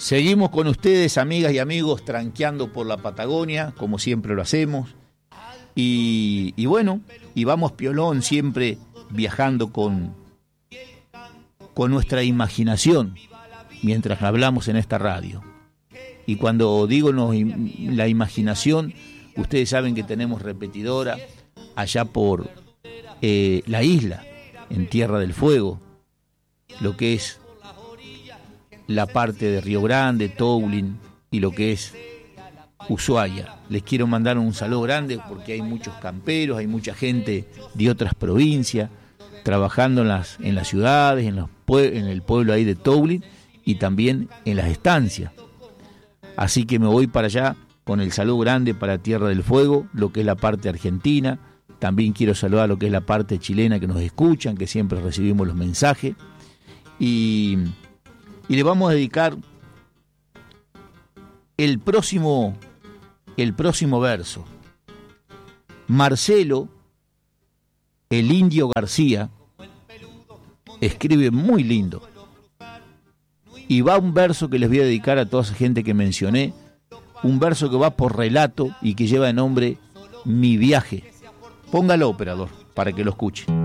Seguimos con ustedes, amigas y amigos, tranqueando por la Patagonia, como siempre lo hacemos. Y bueno, y vamos piolón, siempre viajando con nuestra imaginación, mientras hablamos en esta radio. Y cuando digo la imaginación, ustedes saben que tenemos repetidora allá por la isla, en Tierra del Fuego, lo que es la parte de Río Grande, Toulín y lo que es Ushuaia. Les quiero mandar un saludo grande porque hay muchos camperos, hay mucha gente de otras provincias trabajando en las ciudades, en el pueblo ahí de Toulín y también en las estancias. Así que me voy para allá con el saludo grande para Tierra del Fuego, lo que es la parte argentina. También quiero saludar lo que es la parte chilena que nos escuchan, que siempre recibimos los mensajes. Y le vamos a dedicar el próximo verso. Marcelo, el Indio García, escribe muy lindo. Y va un verso que les voy a dedicar a toda esa gente que mencioné, un verso que va por relato y que lleva de nombre Mi Viaje. Póngalo, operador, para que lo escuche.